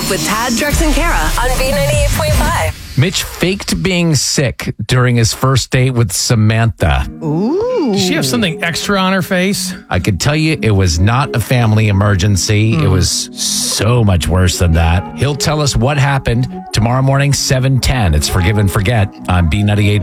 with Tad, Drex, and Kara on B98.5. Mitch faked being sick during his first date with Samantha. Does she have something extra on her face? I could tell you it was not a family emergency. It was so much worse than that. He'll tell us what happened tomorrow morning, 7:10. It's Forgive and Forget on B98.